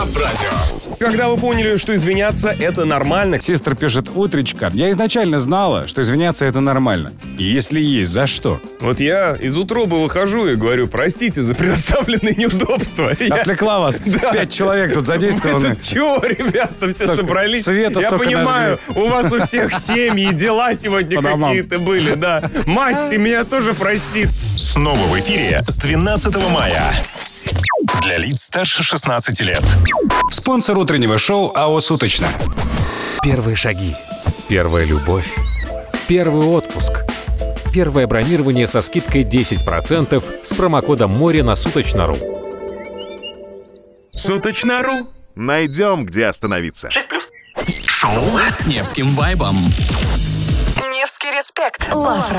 Лав Радио. Когда вы поняли, что извиняться — это нормально? Сестра пишет: утречка. Я изначально знала, что извиняться — это нормально. И если есть, за что? Вот я из утробы выхожу и говорю: простите за предоставленные неудобства. Отвлекла вас. 5 человек тут задействованы. Вы тут чего, ребята, все собрались? Света Я столько понимаю, у вас у всех семьи, дела сегодня По домам. какие-то были, да. Мать, ты меня тоже прости. Снова в эфире с 12 мая. Для лиц старше 16 лет. Спонсор утреннего шоу АО «Суточно». Первые шаги. Первая любовь. Первый отпуск. Первое бронирование со скидкой 10% с промокодом «Море» на Суточно.ру. Суточно.ру. Найдем, где остановиться. Шоу с Невским вайбом. Невский респект. Лав